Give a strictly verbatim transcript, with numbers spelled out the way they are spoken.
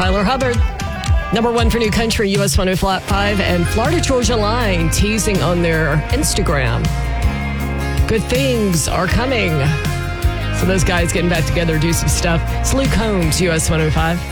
Tyler Hubbard. Number one for New Country, U S one oh five, and Florida Georgia Line teasing on their Instagram. Good things are coming. So those guys getting back together, do some stuff. It's Luke Combs, U S one oh five.